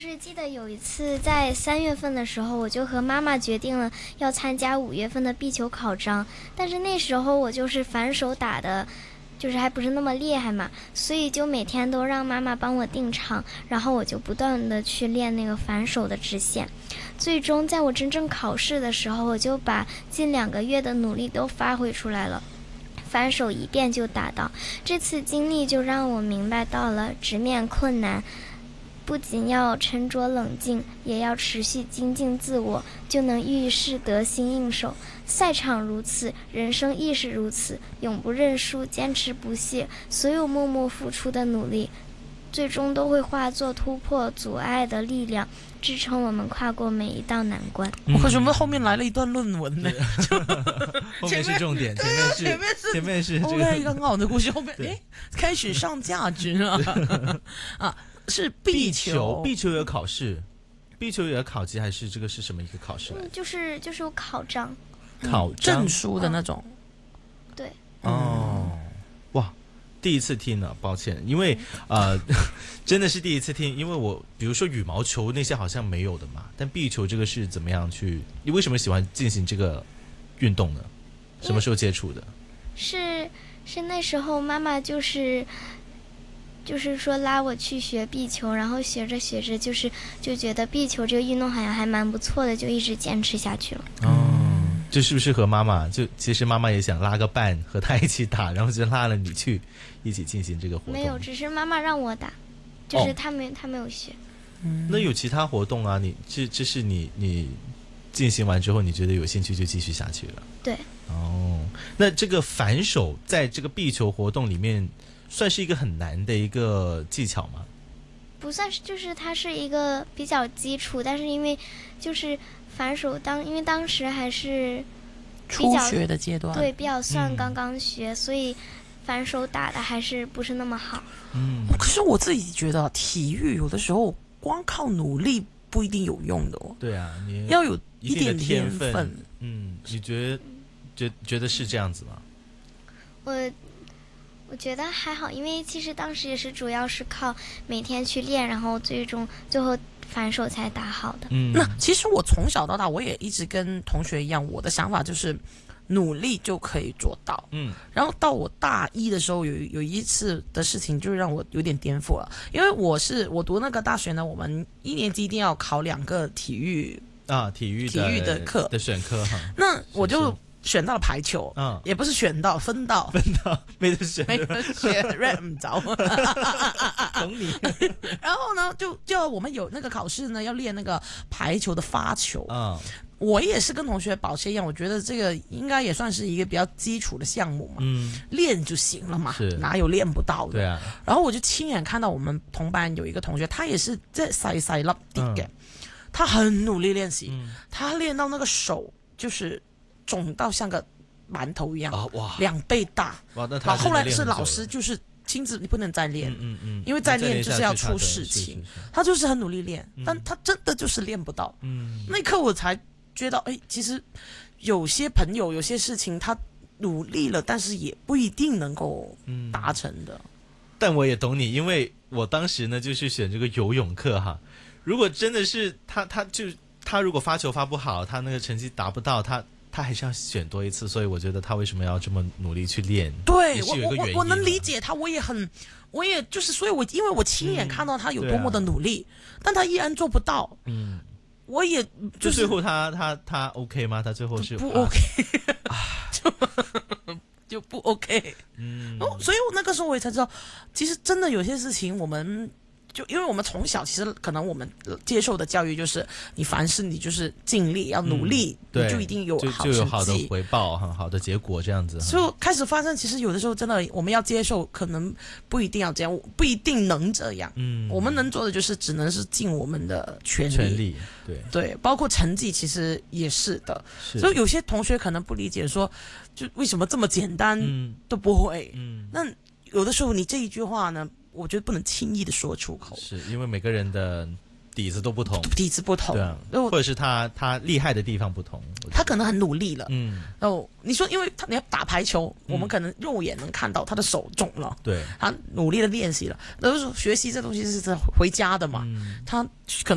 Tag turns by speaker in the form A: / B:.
A: 是记得有一次在3月份的时候，我就和妈妈决定了要参加5月份的壁球考章，但是那时候我就是反手打的，就是还不是那么厉害嘛，所以就每天都让妈妈帮我定场，然后我就不断的去练那个反手的直线。最终在我真正考试的时候，我就把近2个月的努力都发挥出来了。反手一遍就打到，这次经历就让我明白到了直面困难不仅要沉着冷静，也要持续精进自我，就能遇事得心应手。赛场如此，人生亦是如此，永不认输，坚持不懈，所有默默付出的努力最终都会化作突破阻碍的力量，支撑我们跨过每一道难关。
B: 为什么后面来了一段论文呢？
C: 后面是重点，前面是这个
B: OK 很好的故事，后面开始上价值了啊！是壁球
C: 有考试，壁球有考级还是这个是什么一个考试来？
A: 就是有考章，
B: 证书的那种。
A: 对。
C: 哦，哇，第一次听呢，抱歉，因为真的是第一次听，因为我比如说羽毛球那些好像没有的嘛，但壁球这个是怎么样去？你为什么喜欢进行这个运动呢？什么时候接触的？
A: 是那时候妈妈就是说拉我去学壁球，然后学着学着就觉得壁球这个运动好像还蛮不错的，就一直坚持下去了。
C: 这是不是和妈妈就其实妈妈也想拉个伴和她一起打，然后就拉了你去一起进行这个活动？
A: 没有，只是妈妈让我打，就是她没有学。
C: 那有其他活动啊？这是你进行完之后，你觉得有兴趣就继续下去了？
A: 对。
C: 那这个反手在这个壁球活动里面算是一个很难的一个技巧吗？
A: 不算是，就是它是一个比较基础，但是因为就是反手因为当时还是
B: 初学的阶段，
A: 对，比较算刚刚学，所以反手打的还是不是那么好。
B: 可是我自己觉得体育有的时候光靠努力不一定有用的哦。
C: 对啊，你
B: 要有一点
C: 天
B: 分。
C: 你觉得是这样子吗？
A: 我觉得还好，因为其实当时也是主要是靠每天去练，然后最后反手才打好的。
B: 那其实我从小到大我也一直跟同学一样，我的想法就是努力就可以做到。然后到我大一的时候有一次的事情就让我有点颠覆了，因为我读那个大学呢，我们1年级一定要考2个体育的课
C: 的选科哈。
B: 那我就选到了排球，也不是选到分到
C: 没得选
B: ，rap 唔着，
C: 懂你。
B: 然后呢，就我们有那个考试呢，要练那个排球的发球。我也是跟同学保持一样，我觉得这个应该也算是一个比较基础的项目嘛，练就行了嘛，哪有练不到的？
C: 对啊。
B: 然后我就亲眼看到我们同班有一个同学，他也是在細粒啲嘅，他很努力练习，他练到那个手就是肿到像个馒头一样，2倍大。
C: 哇，那他
B: 后来是老师就是亲自，你不能再练，因为再练就是要出事情。他就是很努力练，但他真的就是练不到。那一刻我才觉得，其实有些朋友有些事情他努力了，但是也不一定能够达成的。
C: 但我也懂你，因为我当时呢就是选这个游泳课哈。如果真的是他如果发球发不好，他那个成绩达不到，他还是要选多一次，所以我觉得他为什么要这么努力去练？
B: 对，我能理解他，我也就是，所以因为我亲眼看到他有多么的努力，但他依然做不到。我也
C: 就最后他 OK 吗？他最后是
B: 不 OK 就不 OK。所以我那个时候我也才知道，其实真的有些事情我们。就因为我们从小其实可能我们接受的教育就是你凡事你就是尽力要努力，你就一定有好
C: 就有好的回报，很好的结果这样子。
B: 所以开始发现其实有的时候真的我们要接受，可能不一定要这样，不一定能这样。我们能做的就是只能是尽我们的全力。对，包括成绩其实也是的。所以有些同学可能不理解说，就为什么这么简单都不会。那有的时候你这一句话呢，我觉得不能轻易的说出口，
C: 是因为每个人的底子都不同，对啊，或者是他厉害的地方不同，
B: 他可能很努力了，然后你说，因为你要打排球，我们可能肉眼能看到他的手肿了，
C: 对，
B: 他努力的练习了，然后说学习这东西是回家的嘛，他可能。